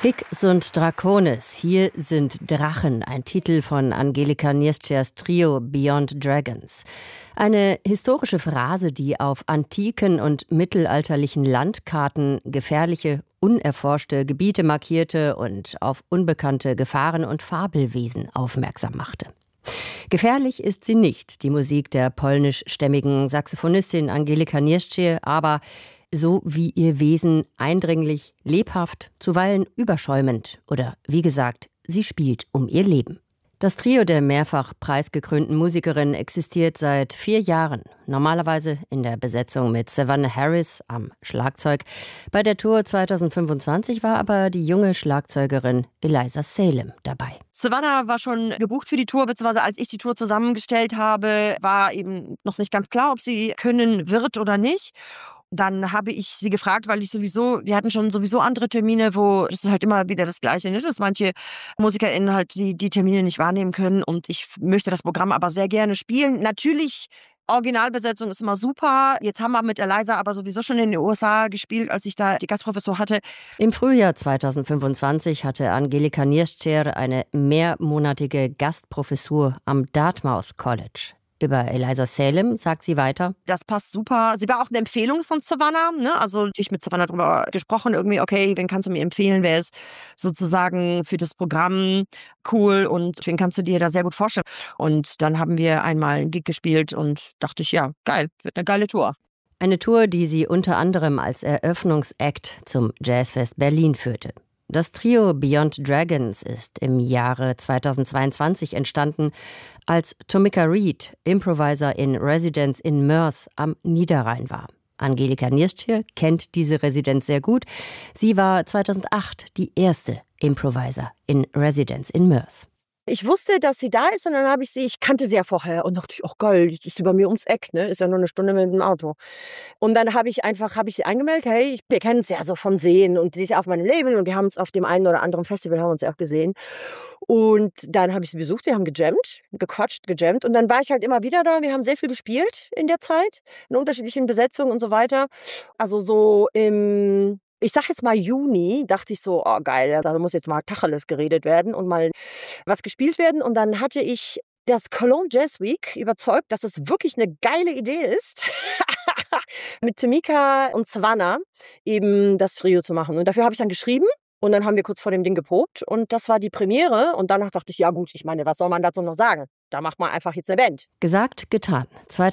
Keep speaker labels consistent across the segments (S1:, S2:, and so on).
S1: Hic sunt Dracones, hier sind Drachen, ein Titel von Angelika Niesczers Trio Beyond Dragons. Eine historische Phrase, die auf antiken und mittelalterlichen Landkarten gefährliche, unerforschte Gebiete markierte und auf unbekannte Gefahren und Fabelwesen aufmerksam machte. Gefährlich ist sie nicht, die Musik der polnischstämmigen Saxophonistin Angelika Niesczer, aber so wie ihr Wesen eindringlich, lebhaft, zuweilen überschäumend oder, wie gesagt, sie spielt um ihr Leben. Das Trio der mehrfach preisgekrönten Musikerin existiert seit 4 Jahren, normalerweise in der Besetzung mit Savannah Harris am Schlagzeug. Bei der Tour 2025 war aber die junge Schlagzeugerin Eliza Salem dabei.
S2: Savannah war schon gebucht für die Tour, beziehungsweise als ich die Tour zusammengestellt habe, war eben noch nicht ganz klar, ob sie können wird oder nicht. Dann habe ich sie gefragt, weil wir hatten schon sowieso andere Termine, wo es ist halt immer wieder das Gleiche, ne? Dass manche MusikerInnen halt die Termine nicht wahrnehmen können und ich möchte das Programm aber sehr gerne spielen. Natürlich, Originalbesetzung ist immer super. Jetzt haben wir mit Eliza aber sowieso schon in den USA gespielt, als ich da die Gastprofessur hatte.
S1: Im Frühjahr 2025 hatte Angelika Niesczer eine mehrmonatige Gastprofessur am Dartmouth College. Über Eliza Salem sagt sie weiter:
S2: Das passt super. Sie war auch eine Empfehlung von Savannah, ne? Also natürlich mit Savannah drüber gesprochen, irgendwie, okay, wen kannst du mir empfehlen, wer ist sozusagen für das Programm cool und wen kannst du dir da sehr gut vorstellen. Und dann haben wir einmal einen Gig gespielt und dachte ich, ja, geil, wird eine geile Tour.
S1: Eine Tour, die sie unter anderem als Eröffnungsakt zum Jazzfest Berlin führte. Das Trio Beyond Dragons ist im Jahre 2022 entstanden, als Tomika Reed Improviser in Residence in Moers am Niederrhein war. Angelika Niesczer kennt diese Residenz sehr gut. Sie war 2008 die erste Improviser in Residence in Moers.
S3: Ich wusste, dass sie da ist und dann ich kannte sie ja vorher und dachte ich, ach geil, die ist über mir ums Eck, ne? Ist ja nur eine Stunde mit dem Auto. Und dann habe ich sie angemeldet, hey, wir kennen uns ja so von Sehen und sie ist ja auf meinem Leben und wir haben uns auf dem einen oder anderen Festival haben uns ja auch gesehen. Und dann habe ich sie besucht, wir haben gejammt und dann war ich halt immer wieder da. Wir haben sehr viel gespielt in der Zeit, in unterschiedlichen Besetzungen und so weiter. Also so ich sag jetzt mal Juni, dachte ich so, oh geil, da muss jetzt mal Tacheles geredet werden und mal was gespielt werden. Und dann hatte ich das Cologne Jazz Week überzeugt, dass es wirklich eine geile Idee ist, mit Tomika und Savannah eben das Trio zu machen. Und dafür habe ich dann geschrieben. Und dann haben wir kurz vor dem Ding geprobt und das war die Premiere. Und danach dachte ich, ja gut, ich meine, was soll man dazu noch sagen? Da macht man einfach jetzt eine Band.
S1: Gesagt, getan.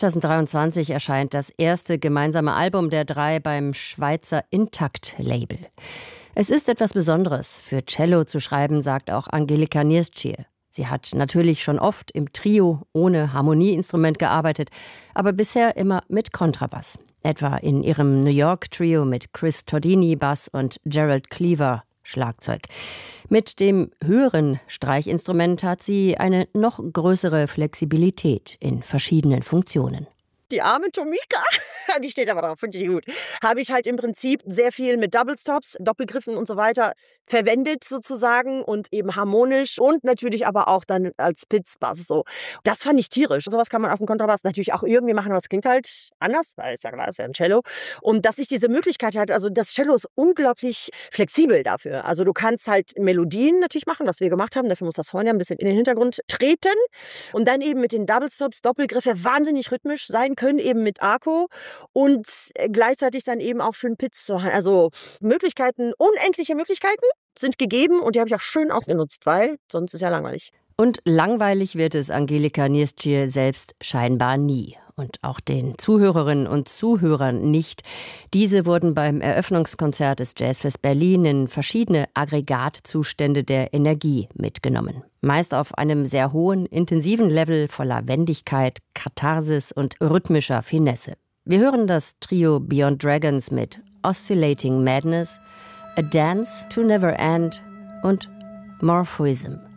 S1: 2023 erscheint das erste gemeinsame Album der 3 beim Schweizer Intakt-Label. Es ist etwas Besonderes, für Cello zu schreiben, sagt auch Angelika Niesczer. Sie hat natürlich schon oft im Trio ohne Harmonieinstrument gearbeitet, aber bisher immer mit Kontrabass. Etwa in ihrem New York-Trio mit Chris Tordini Bass und Gerald Cleaver Schlagzeug. Mit dem höheren Streichinstrument hat sie eine noch größere Flexibilität in verschiedenen Funktionen.
S3: Die arme Tomika, die steht aber drauf, finde ich gut. Habe ich halt im Prinzip sehr viel mit Double Stops, Doppelgriffen und so weiter verwendet sozusagen und eben harmonisch und natürlich aber auch dann als Spitzbass so. Das fand ich tierisch. Sowas kann man auf dem Kontrabass natürlich auch irgendwie machen, aber es klingt halt anders, weil es ja klar ist ja ein Cello. Und dass ich diese Möglichkeit hatte, also das Cello ist unglaublich flexibel dafür. Also du kannst halt Melodien natürlich machen, was wir gemacht haben. Dafür muss das Horn ja ein bisschen in den Hintergrund treten. Und dann eben mit den Double Stops, Doppelgriffe wahnsinnig rhythmisch sein können, eben mit Arco und gleichzeitig dann eben auch schön Pitz zu haben. Also Möglichkeiten, unendliche Möglichkeiten sind gegeben und die habe ich auch schön ausgenutzt, weil sonst ist ja langweilig.
S1: Und langweilig wird es Angelika Niesczer selbst scheinbar nie. Und auch den Zuhörerinnen und Zuhörern nicht. Diese wurden beim Eröffnungskonzert des Jazzfest Berlin in verschiedene Aggregatzustände der Energie mitgenommen. Meist auf einem sehr hohen, intensiven Level voller Wendigkeit, Katharsis und rhythmischer Finesse. Wir hören das Trio Beyond Dragons mit Oscillating Madness, A Dance to Never End und Morphoism.